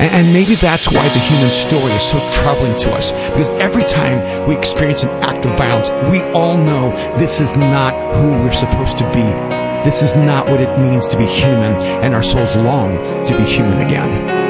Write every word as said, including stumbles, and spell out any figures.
And, and maybe that's why the human story is so troubling to us. Because every time we experience an act of violence, we all know this is not who we're supposed to be. This is not what it means to be human, and our souls long to be human again.